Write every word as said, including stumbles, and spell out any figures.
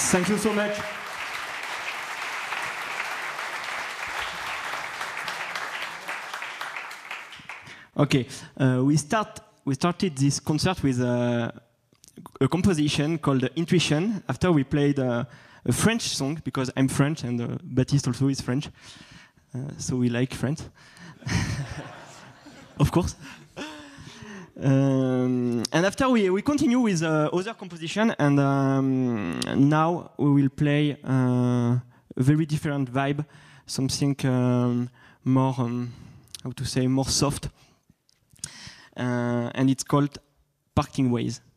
Thank you so much. Okay, uh, we start. We started this concert with uh, a composition called Intuition. After we played uh, a French song, because I'm French and uh, Baptiste also is French, uh, so we like French, of course. Um, and after we, we continue with uh, other composition, and um, now we will play uh, a very different vibe, something um, more, um, how to say, more soft, uh, and it's called Parting Ways.